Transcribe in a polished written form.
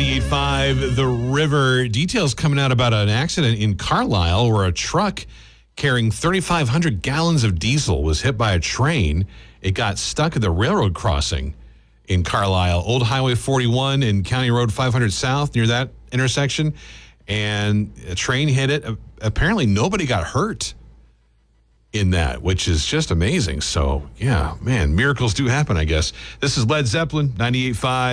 98.5 The River. Details coming out about an accident in Carlisle where a truck carrying 3,500 gallons of diesel was hit by a train. It got stuck at the railroad crossing in Carlisle, Old Highway 41 and County Road 500 South near that intersection. And a train hit it. Apparently nobody got hurt in that, which is just amazing. So, yeah, man, miracles do happen, I guess. This is Led Zeppelin, 98.5.